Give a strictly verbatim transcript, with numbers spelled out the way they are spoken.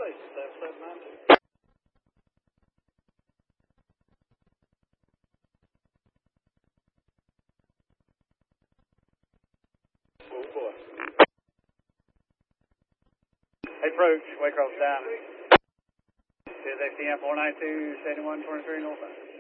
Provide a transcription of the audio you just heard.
Charlie, staff seven nine two. Oh boy. Approach, Waycross down. Is A C M four nine two, seventy-one twenty-three, northbound.